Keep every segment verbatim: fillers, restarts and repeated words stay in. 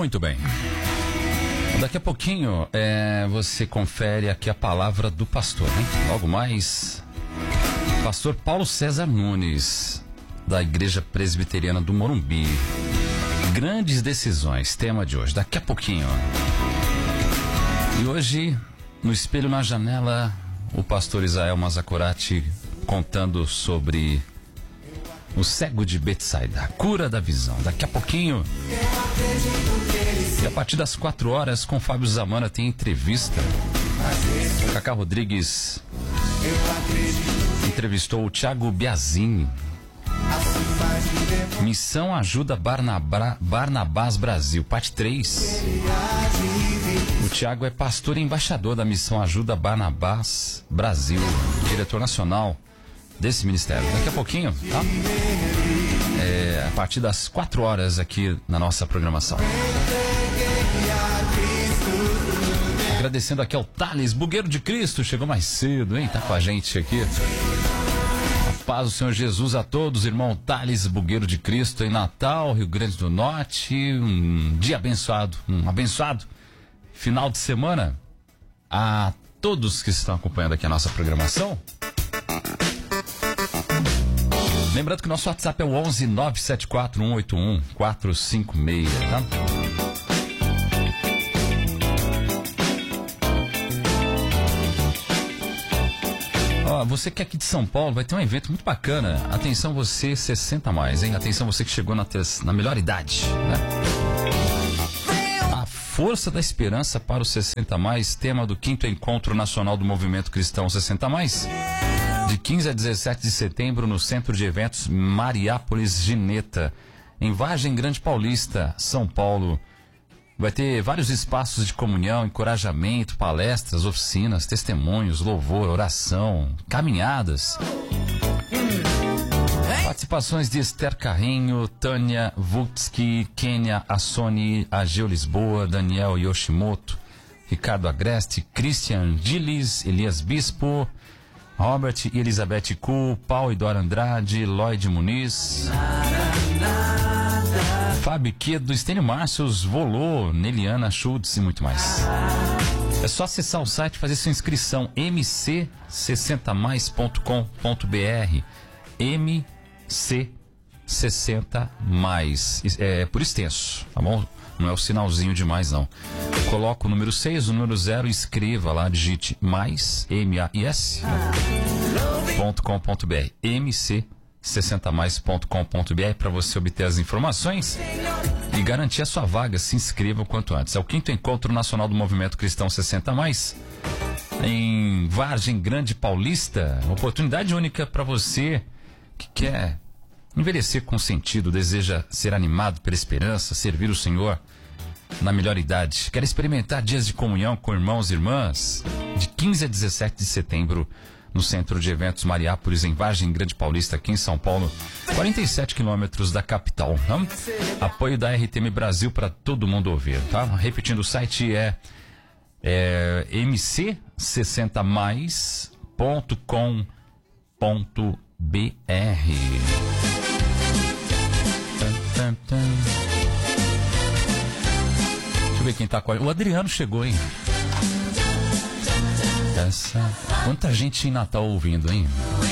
Muito bem. Daqui a pouquinho é, você confere aqui a palavra do pastor, né? Logo mais, pastor Paulo César Nunes, da Igreja Presbiteriana do Morumbi. Grandes decisões, tema de hoje, daqui a pouquinho. E hoje, no Espelho na Janela, o pastor Israel Mazakorati contando sobre o cego de Betsaida, a cura da visão. Daqui a pouquinho. E a partir das quatro horas, com Fábio Zamana, tem entrevista. O Cacá Rodrigues entrevistou o Thiago Biazini. Missão Ajuda Barnabá, Barnabás Brasil, parte três. O Thiago é pastor e embaixador da Missão Ajuda Barnabás Brasil, diretor nacional desse ministério. Daqui a pouquinho, tá? É, a partir das quatro horas aqui na nossa programação. Agradecendo aqui ao Thales Bugueiro de Cristo, chegou mais cedo, hein? Tá com a gente aqui. A paz do Senhor Jesus a todos, irmão Thales Bugueiro de Cristo, em Natal, Rio Grande do Norte. Um dia abençoado, um abençoado final de semana a todos que estão acompanhando aqui a nossa programação. Lembrando que o nosso WhatsApp é o onze nove sete quatro um oito um quatro cinco seis, tá? Ó, você que é aqui de São Paulo, vai ter um evento muito bacana. Atenção você sessenta a mais, hein? Atenção você que chegou na, na melhor idade, né? A força da esperança para os sessenta a mais, tema do quinto Encontro Nacional do Movimento Cristão sessenta a mais. De quinze a dezessete de setembro, no Centro de Eventos Mariápolis Gineta, em Vargem Grande Paulista, São Paulo. Vai ter vários espaços de comunhão, encorajamento, palestras, oficinas, testemunhos, louvor, oração, caminhadas. Participações de Esther Carrinho, Tânia Vutsky, Kênia Assoni, Ageu Lisboa, Daniel Yoshimoto, Ricardo Agreste, Christian Gilles, Elias Bispo, Robert e Elizabeth Kuhl, Paulo e Dora Andrade, Lloyd Muniz, Fábio Quedo, Estênio Márcios, Volô, Neliana Schultz e muito mais. É só acessar o site e fazer sua inscrição, m c sessenta mais ponto com ponto b r. M C sessenta mais, é por extenso, tá bom? Não é o sinalzinho de mais, não. Coloca o número seis, o número zero, escreva lá, digite mais, M A I S, ponto com ponto b r, m c sessenta mais ponto com ponto b r, para você obter as informações e garantir a sua vaga. Se inscreva o quanto antes. É o quinto Encontro Nacional do Movimento Cristão sessenta a mais, em Vargem Grande Paulista. Uma oportunidade única para você que quer envelhecer com sentido, deseja ser animado pela esperança, servir o Senhor na melhor idade. Quer experimentar dias de comunhão com irmãos e irmãs? De quinze a dezessete de setembro, no Centro de Eventos Mariápolis, em Vargem Grande Paulista, aqui em São Paulo, quarenta e sete quilômetros da capital. Tá? Apoio da R T M Brasil para todo mundo ouvir, tá? Repetindo, o site é, é m c sessenta mais ponto com ponto b r. Deixa eu ver quem tá com a... O Adriano chegou, hein? Essa... Quanta gente em Natal ouvindo, hein?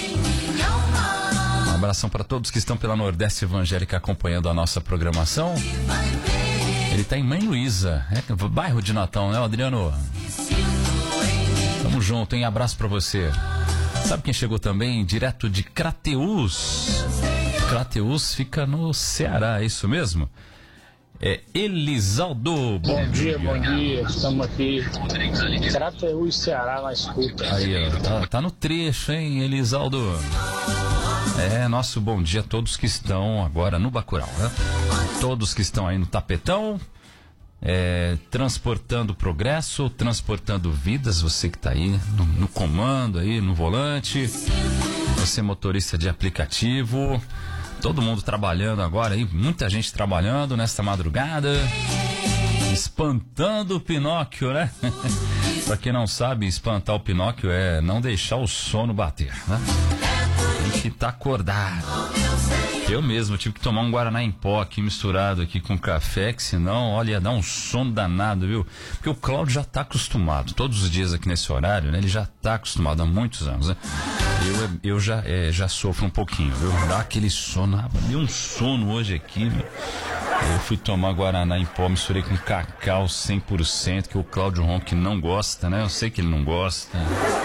Um abração para todos que estão pela Nordeste Evangélica acompanhando a nossa programação. Ele tá em Mãe Luísa, é bairro de Natal, né, Adriano? Tamo junto, hein? Abraço para você. Sabe quem chegou também? Direto de Crateús. Crateús fica no Ceará, é isso mesmo? É Elisaldo. Bom, bom dia, bom dia. Estamos aqui. Crateús, Ceará, na escuta. Aí, ó, tá, tá no trecho, hein, Elisaldo? É, nosso bom dia a todos que estão agora no Bacurau, né? Todos que estão aí no tapetão, é, transportando progresso, transportando vidas. Você que tá aí no, no comando, aí no volante. Você motorista de aplicativo. Todo mundo trabalhando agora aí, muita gente trabalhando nesta madrugada, espantando o Pinóquio, né? Pra quem não sabe, espantar o Pinóquio é não deixar o sono bater, né? Tem que estar acordado. Eu mesmo tive que tomar um Guaraná em pó aqui misturado aqui com café, que senão, olha, ia dar um sono danado, viu? Porque o Cláudio já tá acostumado, todos os dias aqui nesse horário, né? Ele já tá acostumado há muitos anos, né? Eu, eu já, é, já sofro um pouquinho, viu? Dá aquele sono, ah, deu um sono hoje aqui, meu. Eu fui tomar Guaraná em pó, misturei com cacau cem por cento, que o Cláudio Ronque não gosta, né? Eu sei que ele não gosta.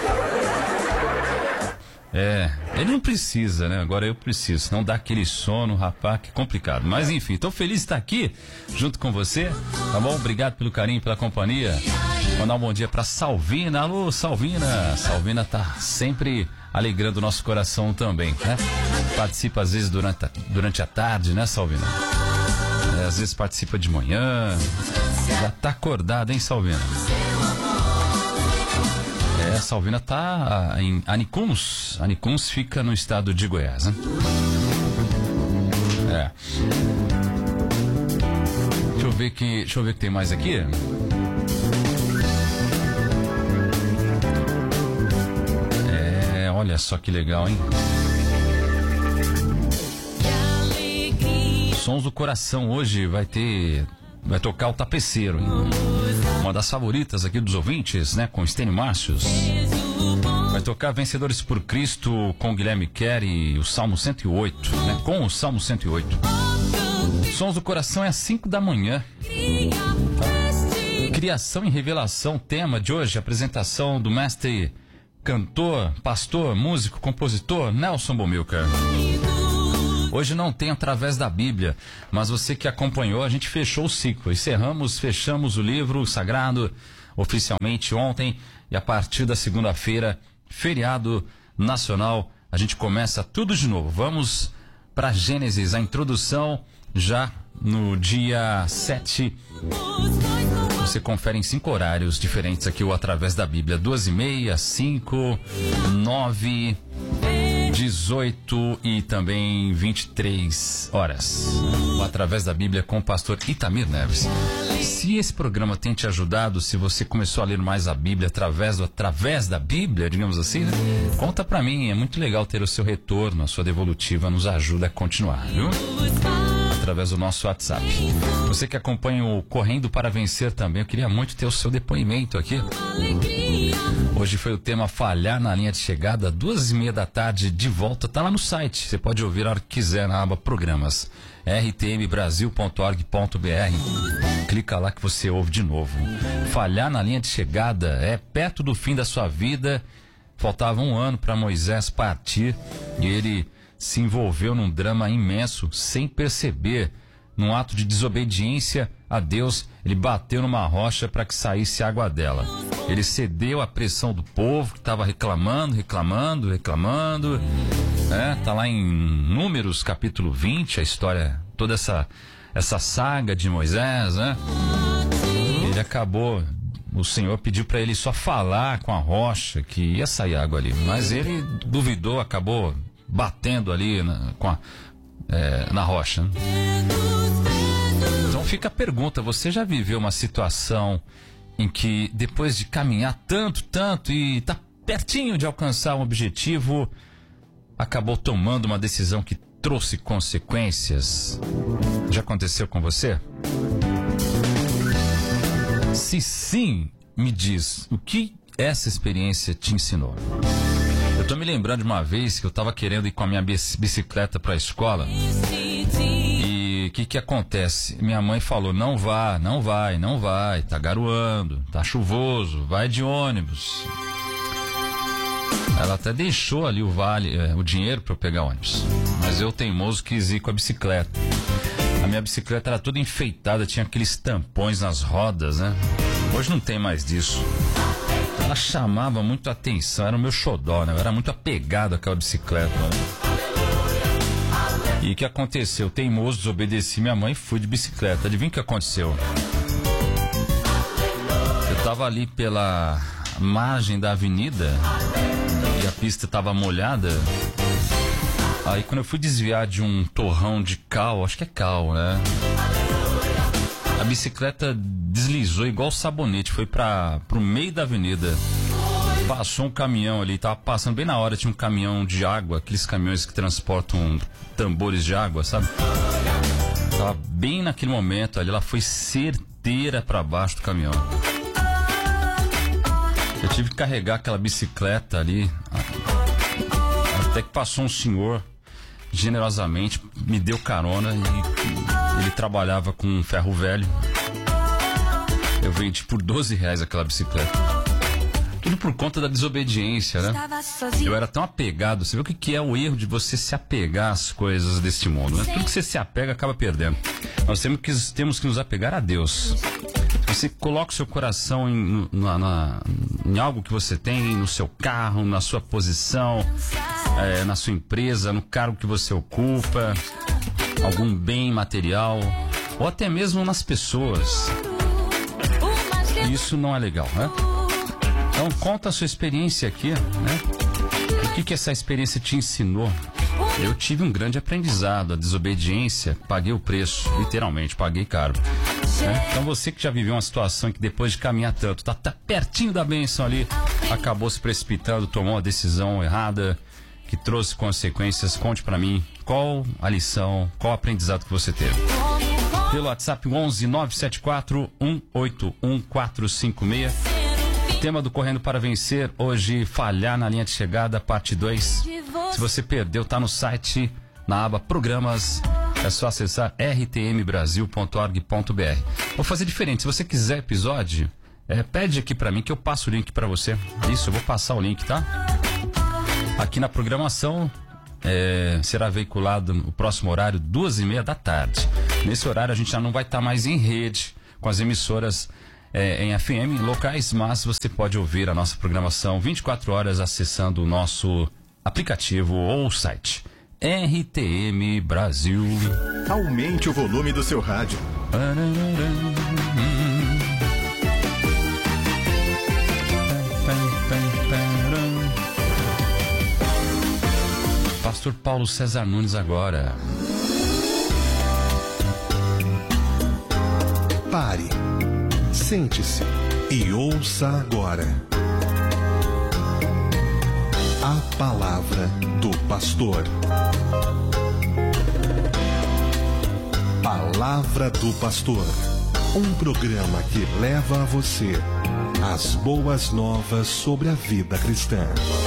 É, ele não precisa, né? Agora eu preciso, senão dá aquele sono, rapaz, que complicado. Mas enfim, tô feliz de estar aqui junto com você, tá bom? Obrigado pelo carinho, pela companhia. Mandar um bom dia pra Salvina. Alô, Salvina. Salvina tá sempre alegrando o nosso coração também, né? Participa às vezes durante a, durante a tarde, né, Salvina? É, às vezes participa de manhã. Já tá acordada, hein, Salvina? É, a Salvina tá em Anicuns. Anicuns fica no estado de Goiás, né? É. Deixa eu ver que, deixa eu ver o que tem mais aqui. É, olha só que legal, hein? Sons do Coração hoje vai ter, vai tocar o Tapeceiro, hein? Uma das favoritas aqui dos ouvintes, né? Com Estênio Márcios. Vai tocar Vencedores por Cristo com Guilherme Kerr e o Salmo cento e oito, né? Com o Salmo cento e oito. Sons do Coração é às cinco da manhã. Tá? Criação e Revelação, tema de hoje, apresentação do mestre, cantor, pastor, músico, compositor Nelson Bomilcar. Hoje não tem Através da Bíblia, mas você que acompanhou, a gente fechou o ciclo. Encerramos, fechamos o livro sagrado oficialmente ontem e a partir da segunda-feira, feriado nacional, a gente começa tudo de novo. Vamos para Gênesis, a introdução já no dia sete. Você confere em cinco horários diferentes aqui o Através da Bíblia. Duas e meia, cinco, nove... dezoito e também vinte e três horas. O Através da Bíblia com o pastor Itamir Neves. Se esse programa tem te ajudado, se você começou a ler mais a Bíblia através do Através da Bíblia, digamos assim, né? Conta pra mim, é muito legal ter o seu retorno, a sua devolutiva nos ajuda a continuar, viu? Através do nosso WhatsApp. Você que acompanha o Correndo para Vencer também, eu queria muito ter o seu depoimento aqui. Hoje foi o tema Falhar na Linha de Chegada, duas e meia da tarde, de volta, tá lá no site. Você pode ouvir a hora que quiser na aba Programas, r t m brasil ponto org ponto b r. Clica lá que você ouve de novo. Falhar na linha de chegada é perto do fim da sua vida. Faltava um ano para Moisés partir e ele se envolveu num drama imenso sem perceber. Num ato de desobediência a Deus, ele bateu numa rocha para que saísse água dela. Ele cedeu à pressão do povo que estava reclamando, reclamando, reclamando. É, tá lá em Números capítulo vinte, a história, toda essa, essa saga de Moisés, né? Ele acabou, o Senhor pediu para ele só falar com a rocha que ia sair água ali, mas ele duvidou, acabou batendo ali na, com a, é, na rocha, né? Então fica a pergunta, você já viveu uma situação em que depois de caminhar tanto, tanto e tá pertinho de alcançar um objetivo, acabou tomando uma decisão que trouxe consequências? Já aconteceu com você? Se sim, me diz, o que essa experiência te ensinou? Eu tô me lembrando de uma vez que eu tava querendo ir com a minha bicicleta pra escola. E o que que acontece? Minha mãe falou, não vá, não vai, não vai, tá garoando, tá chuvoso, vai de ônibus. Ela até deixou ali o vale, é, o dinheiro para eu pegar ônibus. Mas eu, teimoso, quis ir com a bicicleta. A minha bicicleta era toda enfeitada, tinha aqueles tampões nas rodas, né? Hoje não tem mais disso. Ela chamava muito a atenção, era o meu xodó, né? Eu era muito apegado àquela bicicleta, né? E o que aconteceu? Teimoso, desobedeci minha mãe e fui de bicicleta. Adivinha o que aconteceu? Eu tava ali pela margem da avenida e a pista tava molhada. Aí quando eu fui desviar de um torrão de cal, acho que é cal, né? A bicicleta deslizou igual sabonete, foi para pro meio da avenida. Passou um caminhão ali, tava passando bem na hora, tinha um caminhão de água, aqueles caminhões que transportam tambores de água, sabe? Tava bem naquele momento ali, ela foi certeira para baixo do caminhão. Eu tive que carregar aquela bicicleta ali, até que passou um senhor, generosamente, me deu carona e ele trabalhava com um ferro velho. Eu vendi por doze reais aquela bicicleta. Tudo por conta da desobediência, né? Eu era tão apegado. Você vê o que, que é o erro de você se apegar às coisas deste mundo, né? Tudo que você se apega acaba perdendo. Nós temos que, temos que nos apegar a Deus. Você coloca o seu coração em, na, na, em algo que você tem, no seu carro, na sua posição, é, na sua empresa, no cargo que você ocupa, algum bem material, ou até mesmo nas pessoas. Isso não é legal, né? Então conta a sua experiência aqui, né? O que que essa experiência te ensinou? Eu tive um grande aprendizado, a desobediência, paguei o preço, literalmente, paguei caro. Né? Então você que já viveu uma situação que depois de caminhar tanto, tá, tá pertinho da bênção ali, acabou se precipitando, tomou uma decisão errada, que trouxe consequências, conte pra mim qual a lição, qual o aprendizado que você teve. Pelo WhatsApp onze nove sete quatro um oito um quatro cinco seis. Tema do Correndo para Vencer, hoje, falhar na linha de chegada, parte dois. Se você perdeu, tá no site, na aba Programas, é só acessar r t m brasil ponto org ponto b r. Vou fazer diferente, se você quiser episódio, é, pede aqui pra mim que eu passo o link pra você. Isso, eu vou passar o link, tá? Aqui na programação, é, será veiculado no próximo horário, duas e meia da tarde. Nesse horário a gente já não vai estar mais em rede com as emissoras É, em F M locais, mas você pode ouvir a nossa programação vinte e quatro horas acessando o nosso aplicativo ou site R T M Brasil. Aumente o volume do seu rádio. Pastor Paulo César Nunes agora. Pare. Sente-se e ouça agora a palavra do pastor. Palavra do Pastor, um programa que leva a você as boas novas sobre a vida cristã.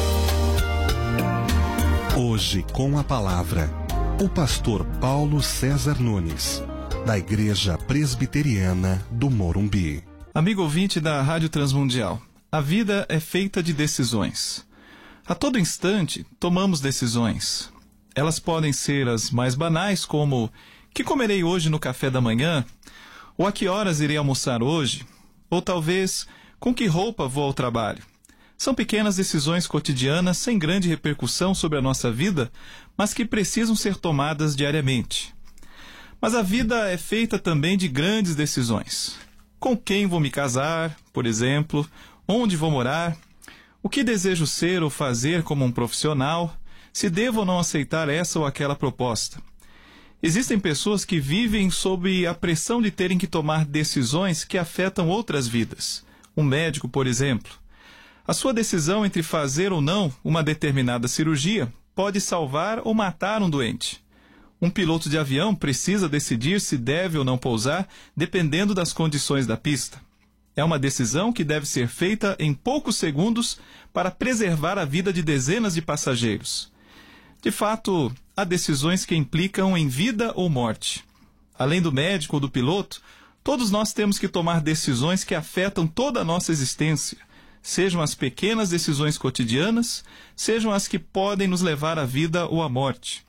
Hoje com a palavra, o pastor Paulo César Nunes, da Igreja Presbiteriana do Morumbi. Amigo ouvinte da Rádio Transmundial, a vida é feita de decisões. A todo instante, tomamos decisões. Elas podem ser as mais banais, como: que comerei hoje no café da manhã? Ou a que horas irei almoçar hoje? Ou talvez, com que roupa vou ao trabalho? São pequenas decisões cotidianas sem grande repercussão sobre a nossa vida, mas que precisam ser tomadas diariamente. Mas a vida é feita também de grandes decisões. Com quem vou me casar, por exemplo, onde vou morar, o que desejo ser ou fazer como um profissional, se devo ou não aceitar essa ou aquela proposta. Existem pessoas que vivem sob a pressão de terem que tomar decisões que afetam outras vidas. Um médico, por exemplo. A sua decisão entre fazer ou não uma determinada cirurgia pode salvar ou matar um doente. Um piloto de avião precisa decidir se deve ou não pousar, dependendo das condições da pista. É uma decisão que deve ser feita em poucos segundos para preservar a vida de dezenas de passageiros. De fato, há decisões que implicam em vida ou morte. Além do médico ou do piloto, todos nós temos que tomar decisões que afetam toda a nossa existência, sejam as pequenas decisões cotidianas, sejam as que podem nos levar à vida ou à morte.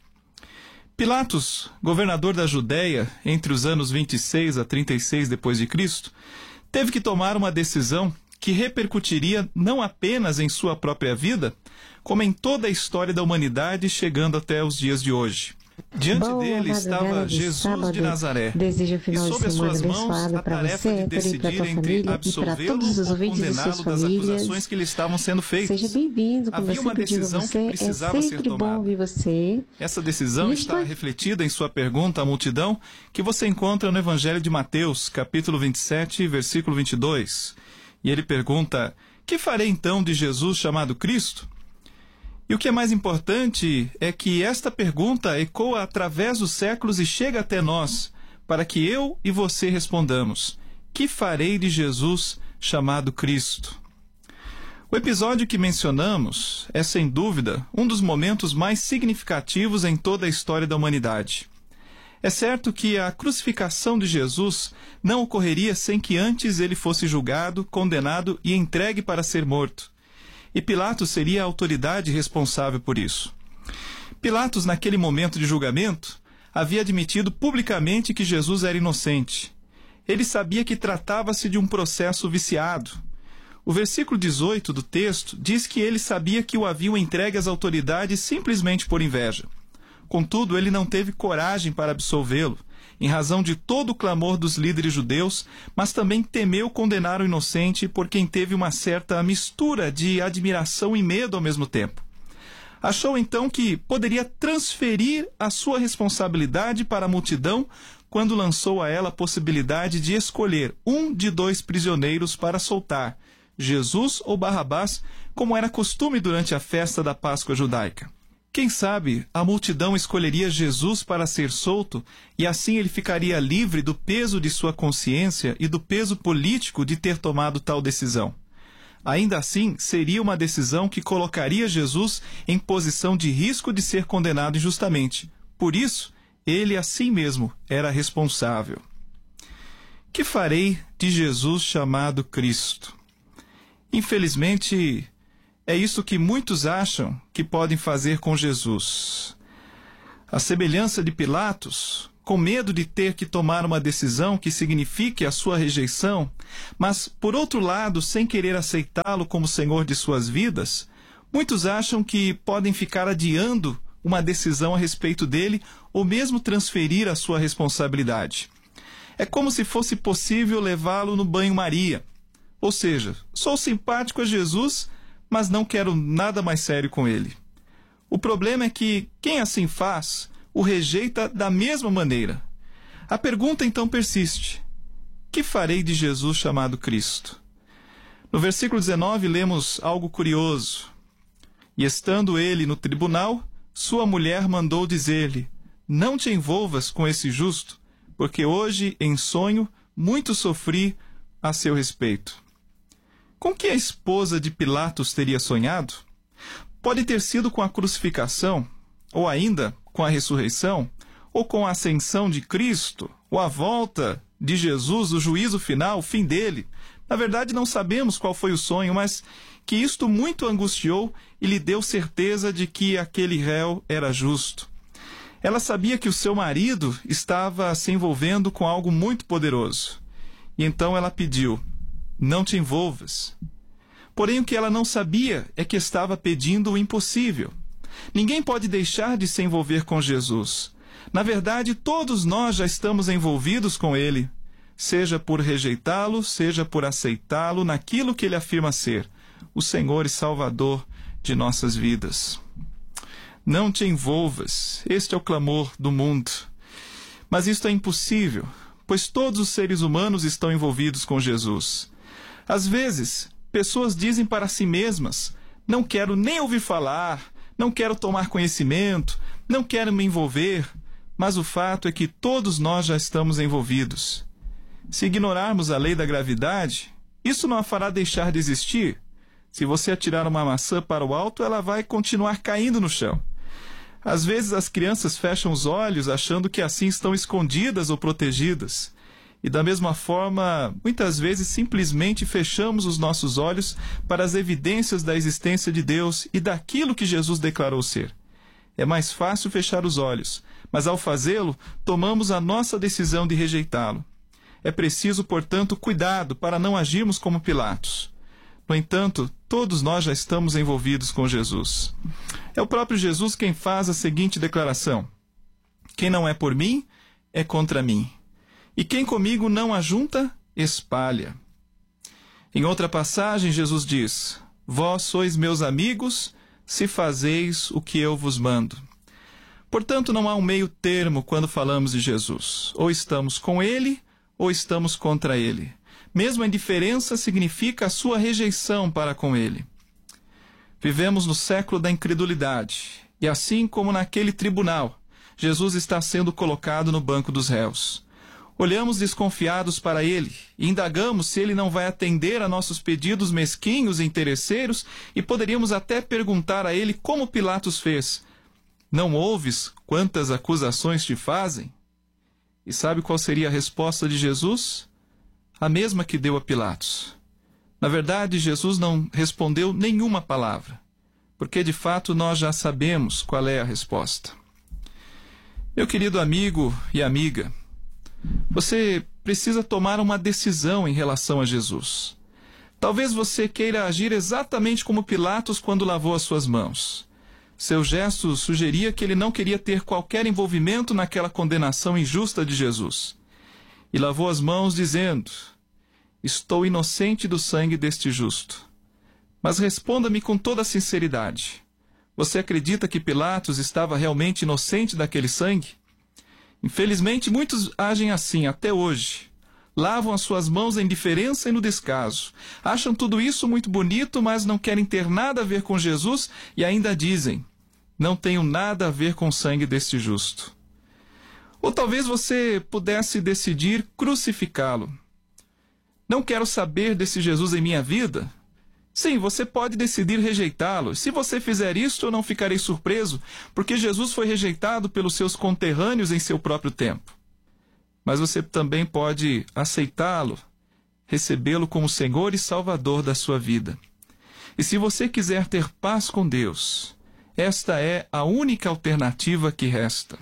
Pilatos, governador da Judéia, entre os anos vinte e seis a trinta e seis depois de Cristo, teve que tomar uma decisão que repercutiria não apenas em sua própria vida, como em toda a história da humanidade, chegando até os dias de hoje. Diante Boa dele estava de Jesus sábado. de Nazaré, Desejo o final e de sob as semana suas mãos abençoado a para tarefa você, de para decidir tua entre família e para absolvê-lo todos os ou ouvintes de condená-lo suas das famílias. acusações que lhe estavam sendo feitas. Seja bem-vindo, como Havia eu uma sempre digo a decisão que você, é precisava ser sempre bom tomada. ouvir você. Essa decisão Isso está é- refletida em sua pergunta à multidão, que você encontra no Evangelho de Mateus, capítulo vinte e sete, versículo vinte e dois. E ele pergunta: Que farei então de Jesus chamado Cristo? E o que é mais importante é que esta pergunta ecoa através dos séculos e chega até nós, para que eu e você respondamos: que farei de Jesus chamado Cristo? O episódio que mencionamos é, sem dúvida, um dos momentos mais significativos em toda a história da humanidade. É certo que a crucificação de Jesus não ocorreria sem que antes ele fosse julgado, condenado e entregue para ser morto. E Pilatos seria a autoridade responsável por isso. Pilatos, naquele momento de julgamento, havia admitido publicamente que Jesus era inocente. Ele sabia que tratava-se de um processo viciado. O versículo dezoito do texto diz que ele sabia que o haviam entregue às autoridades simplesmente por inveja. Contudo, ele não teve coragem para absolvê-lo, em razão de todo o clamor dos líderes judeus, mas também temeu condenar o inocente por quem teve uma certa mistura de admiração e medo ao mesmo tempo. Achou então que poderia transferir a sua responsabilidade para a multidão quando lançou a ela a possibilidade de escolher um de dois prisioneiros para soltar, Jesus ou Barrabás, como era costume durante a festa da Páscoa judaica. Quem sabe a multidão escolheria Jesus para ser solto e assim ele ficaria livre do peso de sua consciência e do peso político de ter tomado tal decisão. Ainda assim, seria uma decisão que colocaria Jesus em posição de risco de ser condenado injustamente. Por isso, ele assim mesmo era responsável. Que farei de Jesus chamado Cristo? Infelizmente, é isso que muitos acham que podem fazer com Jesus. A semelhança de Pilatos, com medo de ter que tomar uma decisão que signifique a sua rejeição, mas, por outro lado, sem querer aceitá-lo como Senhor de suas vidas, muitos acham que podem ficar adiando uma decisão a respeito dele ou mesmo transferir a sua responsabilidade. É como se fosse possível levá-lo no banho-maria. Ou seja, sou simpático a Jesus, mas não quero nada mais sério com ele. O problema é que quem assim faz o rejeita da mesma maneira. A pergunta então persiste: que farei de Jesus chamado Cristo? No versículo dezenove lemos algo curioso. E estando ele no tribunal, sua mulher mandou dizer-lhe: não te envolvas com esse justo, porque hoje, em sonho, muito sofri a seu respeito. Com que a esposa de Pilatos teria sonhado? Pode ter sido com a crucificação, ou ainda com a ressurreição, ou com a ascensão de Cristo, ou a volta de Jesus, o juízo final, o fim dele. Na verdade, não sabemos qual foi o sonho, mas que isto muito angustiou e lhe deu certeza de que aquele réu era justo. Ela sabia que o seu marido estava se envolvendo com algo muito poderoso. E então ela pediu: não te envolvas. Porém, o que ela não sabia é que estava pedindo o impossível. Ninguém pode deixar de se envolver com Jesus. Na verdade, todos nós já estamos envolvidos com ele, seja por rejeitá-lo, seja por aceitá-lo naquilo que ele afirma ser, o Senhor e Salvador de nossas vidas. Não te envolvas, este é o clamor do mundo. Mas isto é impossível, pois todos os seres humanos estão envolvidos com Jesus. Às vezes, pessoas dizem para si mesmas: não quero nem ouvir falar, não quero tomar conhecimento, não quero me envolver, mas o fato é que todos nós já estamos envolvidos. Se ignorarmos a lei da gravidade, isso não a fará deixar de existir. Se você atirar uma maçã para o alto, ela vai continuar caindo no chão. Às vezes as crianças fecham os olhos achando que assim estão escondidas ou protegidas. E da mesma forma, muitas vezes simplesmente fechamos os nossos olhos para as evidências da existência de Deus e daquilo que Jesus declarou ser. É mais fácil fechar os olhos, mas ao fazê-lo, tomamos a nossa decisão de rejeitá-lo. É preciso, portanto, cuidado para não agirmos como Pilatos. No entanto, todos nós já estamos envolvidos com Jesus. É o próprio Jesus quem faz a seguinte declaração: quem não é por mim, é contra mim. E quem comigo não ajunta, espalha. Em outra passagem, Jesus diz: vós sois meus amigos, se fazeis o que eu vos mando. Portanto, não há um meio termo quando falamos de Jesus. Ou estamos com ele, ou estamos contra ele. Mesmo a indiferença significa a sua rejeição para com ele. Vivemos no século da incredulidade, e assim como naquele tribunal, Jesus está sendo colocado no banco dos réus. Olhamos desconfiados para ele e indagamos se ele não vai atender a nossos pedidos mesquinhos e interesseiros, e poderíamos até perguntar a ele como Pilatos fez: não ouves quantas acusações te fazem? E sabe qual seria a resposta de Jesus? A mesma que deu a Pilatos. Na verdade, Jesus não respondeu nenhuma palavra, porque de fato nós já sabemos qual é a resposta. Meu querido amigo e amiga, você precisa tomar uma decisão em relação a Jesus. Talvez você queira agir exatamente como Pilatos quando lavou as suas mãos. Seu gesto sugeria que ele não queria ter qualquer envolvimento naquela condenação injusta de Jesus. E lavou as mãos dizendo: estou inocente do sangue deste justo. Mas responda-me com toda a sinceridade. Você acredita que Pilatos estava realmente inocente daquele sangue? Infelizmente, muitos agem assim até hoje. Lavam as suas mãos na indiferença e no descaso. Acham tudo isso muito bonito, mas não querem ter nada a ver com Jesus e ainda dizem: não tenho nada a ver com o sangue deste justo. Ou talvez você pudesse decidir crucificá-lo. Não quero saber desse Jesus em minha vida? Sim, você pode decidir rejeitá-lo. Se você fizer isso, eu não ficarei surpreso, porque Jesus foi rejeitado pelos seus conterrâneos em seu próprio tempo. Mas você também pode aceitá-lo, recebê-lo como Senhor e Salvador da sua vida. E se você quiser ter paz com Deus, esta é a única alternativa que resta.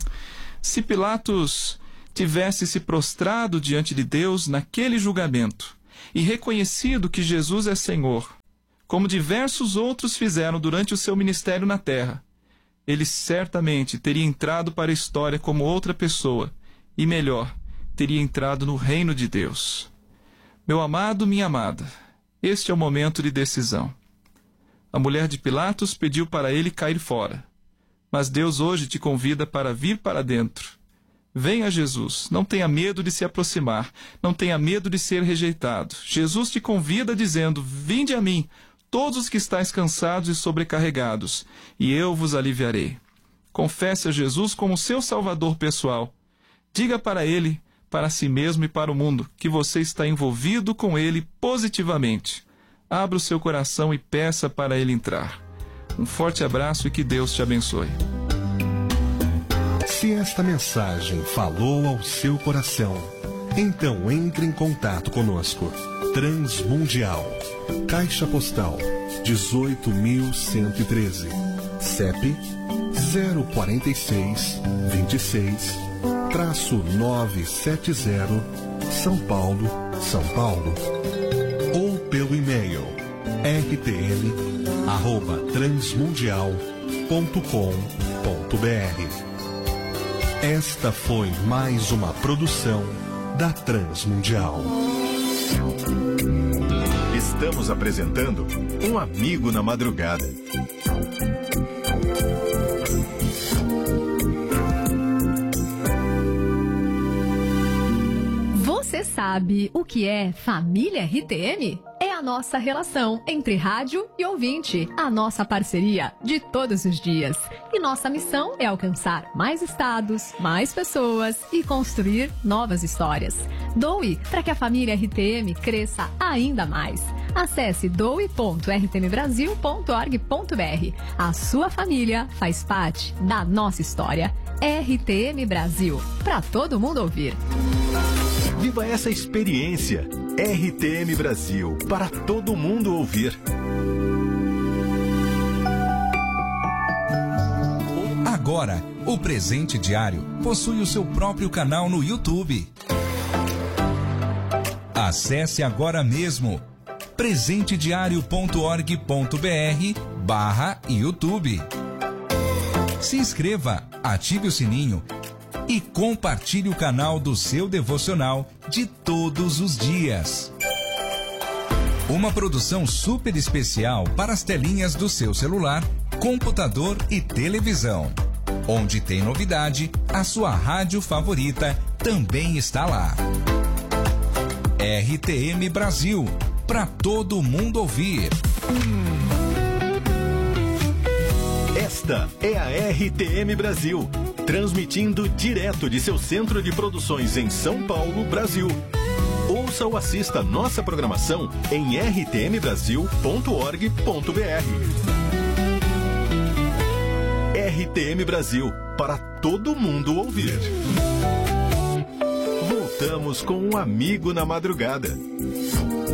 Se Pilatos tivesse se prostrado diante de Deus naquele julgamento e reconhecido que Jesus é Senhor, como diversos outros fizeram durante o seu ministério na terra, ele certamente teria entrado para a história como outra pessoa, e melhor, teria entrado no reino de Deus. Meu amado, minha amada, este é o momento de decisão. A mulher de Pilatos pediu para ele cair fora, mas Deus hoje te convida para vir para dentro. Venha, Jesus, não tenha medo de se aproximar, não tenha medo de ser rejeitado. Jesus te convida dizendo: vinde a mim, todos os que estáis cansados e sobrecarregados, e eu vos aliviarei. Confesse a Jesus como seu Salvador pessoal. Diga para ele, para si mesmo e para o mundo, que você está envolvido com ele positivamente. Abra o seu coração e peça para ele entrar. Um forte abraço e que Deus te abençoe. Se esta mensagem falou ao seu coração, então entre em contato conosco. Transmundial, Caixa Postal dezoito mil cento e treze, C E P zero quatro seis, dois seis, novecentos e setenta, São Paulo, São Paulo. Ou pelo e-mail r t m arroba transmundial ponto com ponto b r. Esta foi mais uma produção da Transmundial. Estamos apresentando Um Amigo na Madrugada. Você sabe o que é família R T M? É a nossa relação entre rádio e ouvinte, a nossa parceria de todos os dias. E nossa missão é alcançar mais estados, mais pessoas e construir novas histórias. Doe para que a família R T M cresça ainda mais. Acesse doe ponto r t m brasil ponto org ponto b r. A sua família faz parte da nossa história. R T M Brasil, para todo mundo ouvir. Viva essa experiência. R T M Brasil, para todo mundo ouvir. Agora, o Presente Diário possui o seu próprio canal no YouTube. Acesse agora mesmo presente diário ponto org ponto b r barra YouTube. Se inscreva, ative o sininho e compartilhe o canal do seu devocional de todos os dias. Uma produção super especial para as telinhas do seu celular, computador e televisão. Onde tem novidade, a sua rádio favorita também está lá. R T M Brasil, para todo mundo ouvir. Esta é a R T M Brasil, transmitindo direto de seu centro de produções em São Paulo, Brasil. Ouça ou assista nossa programação em r t m brasil ponto org ponto b r. R T M Brasil, para todo mundo ouvir. Voltamos com um amigo na madrugada.